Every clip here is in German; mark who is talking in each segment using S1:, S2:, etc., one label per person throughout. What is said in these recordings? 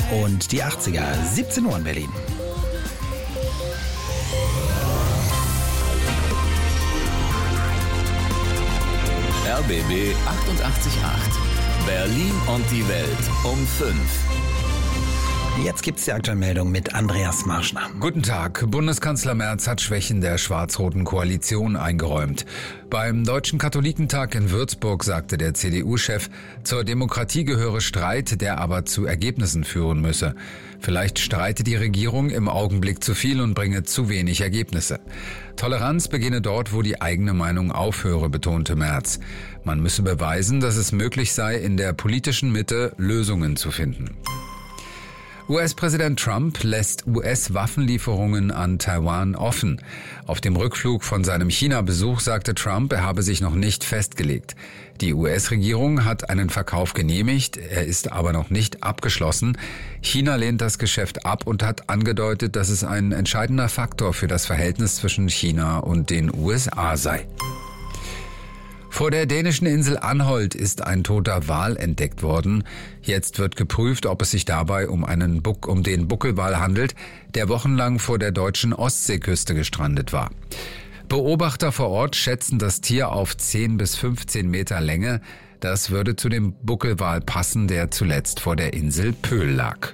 S1: und die 80er. 17 Uhr in Berlin.
S2: RBB 88.8. Berlin und die Welt um 5.
S1: Jetzt gibt's die aktuelle Meldung mit Andreas Marschner.
S3: Guten Tag. Bundeskanzler Merz hat Schwächen der schwarz-roten Koalition eingeräumt. Beim Deutschen Katholikentag in Würzburg sagte der CDU-Chef, zur Demokratie gehöre Streit, der aber zu Ergebnissen führen müsse. Vielleicht streite die Regierung im Augenblick zu viel und bringe zu wenig Ergebnisse. Toleranz beginne dort, wo die eigene Meinung aufhöre, betonte Merz. Man müsse beweisen, dass es möglich sei, in der politischen Mitte Lösungen zu finden. US-Präsident Trump lässt US-Waffenlieferungen an Taiwan offen. Auf dem Rückflug von seinem China-Besuch sagte Trump, er habe sich noch nicht festgelegt. Die US-Regierung hat einen Verkauf genehmigt, er ist aber noch nicht abgeschlossen. China lehnt das Geschäft ab und hat angedeutet, dass es ein entscheidender Faktor für das Verhältnis zwischen China und den USA sei. Vor der dänischen Insel Anholt ist ein toter Wal entdeckt worden. Jetzt wird geprüft, ob es sich dabei um den Buckelwal handelt, der wochenlang vor der deutschen Ostseeküste gestrandet war. Beobachter vor Ort schätzen das Tier auf 10 bis 15 Meter Länge. Das würde zu dem Buckelwal passen, der zuletzt vor der Insel Pöhl lag.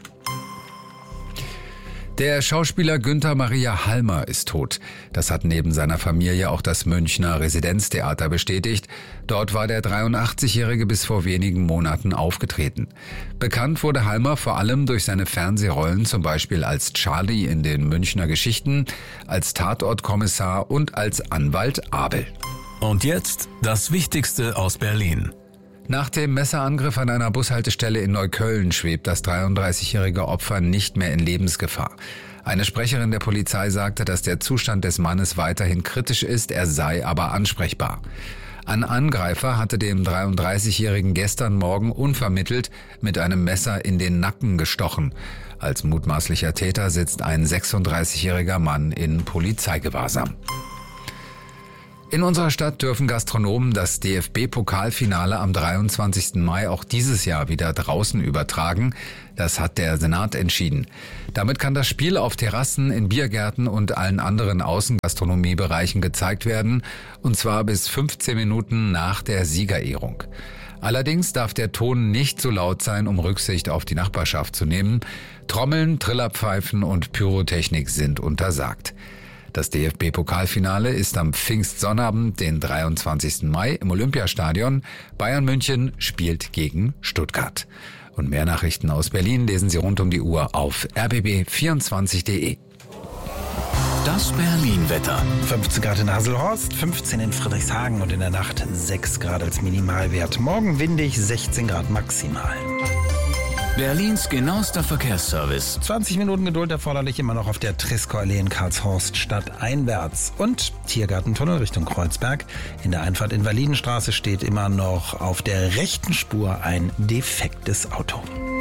S3: Der Schauspieler Günther Maria Halmer ist tot. Das hat neben seiner Familie auch das Münchner Residenztheater bestätigt. Dort war der 83-Jährige bis vor wenigen Monaten aufgetreten. Bekannt wurde Halmer vor allem durch seine Fernsehrollen, zum Beispiel als Charlie in den Münchner Geschichten, als Tatortkommissar und als Anwalt Abel.
S2: Und jetzt das Wichtigste aus Berlin.
S3: Nach dem Messerangriff an einer Bushaltestelle in Neukölln schwebt das 33-jährige Opfer nicht mehr in Lebensgefahr. Eine Sprecherin der Polizei sagte, dass der Zustand des Mannes weiterhin kritisch ist, er sei aber ansprechbar. Ein Angreifer hatte dem 33-jährigen gestern Morgen unvermittelt mit einem Messer in den Nacken gestochen. Als mutmaßlicher Täter sitzt ein 36-jähriger Mann in Polizeigewahrsam. In unserer Stadt dürfen Gastronomen das DFB-Pokalfinale am 23. Mai auch dieses Jahr wieder draußen übertragen. Das hat der Senat entschieden. Damit kann das Spiel auf Terrassen, in Biergärten und allen anderen Außengastronomiebereichen gezeigt werden, und zwar bis 15 Minuten nach der Siegerehrung. Allerdings darf der Ton nicht so laut sein, um Rücksicht auf die Nachbarschaft zu nehmen. Trommeln, Trillerpfeifen und Pyrotechnik sind untersagt. Das DFB-Pokalfinale ist am Pfingstsonnabend, den 23. Mai im Olympiastadion. Bayern München spielt gegen Stuttgart. Und mehr Nachrichten aus Berlin lesen Sie rund um die Uhr auf rbb24.de.
S2: Das Berlin-Wetter.
S1: 15 Grad in Haselhorst, 15 in Friedrichshagen und in der Nacht 6 Grad als Minimalwert. Morgen windig, 16 Grad maximal.
S2: Berlins genauester Verkehrsservice.
S1: 20 Minuten Geduld erforderlich, immer noch auf der Triskoallee in Karlshorst stadteinwärts. Und Tiergartentunnel Richtung Kreuzberg. In der Einfahrt in Validenstraße steht immer noch auf der rechten Spur ein defektes Auto.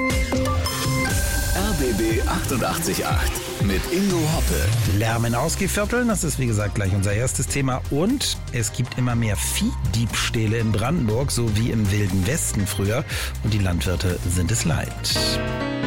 S2: RBB 88.8 mit Ingo Hoppe.
S1: Lärm in Ausgehvierteln, das ist wie gesagt gleich unser erstes Thema. Und es gibt immer mehr Viehdiebstähle in Brandenburg, so wie im Wilden Westen früher. Und die Landwirte sind es leid.